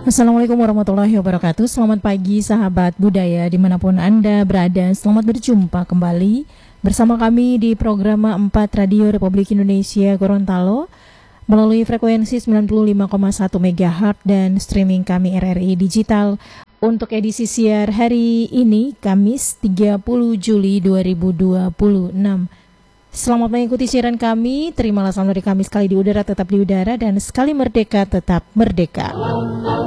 Assalamualaikum warahmatullahi wabarakatuh. Selamat pagi sahabat budaya dimanapun Anda berada. Selamat berjumpa kembali bersama kami di program 4 Radio Republik Indonesia Gorontalo melalui frekuensi 95,1 MHz dan streaming kami RRI Digital. Untuk edisi siar hari ini Kamis 30 Juli 2026. Selamat mengikuti siaran kami. Terimalah salam dari kami, sekali di udara tetap di udara dan sekali merdeka tetap merdeka.